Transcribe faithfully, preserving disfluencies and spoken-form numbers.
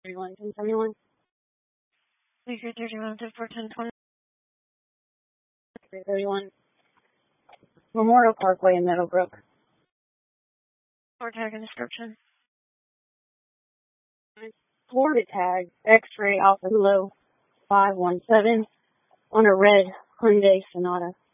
thirty-one, ten seventy-one. Baker thirty-one, ten four, ten twenty. three thirty-one. Memorial Parkway in Meadowbrook. Or tag and description. Florida tag, X-ray Alpha Kilo five one seven on a red Hyundai Sonata.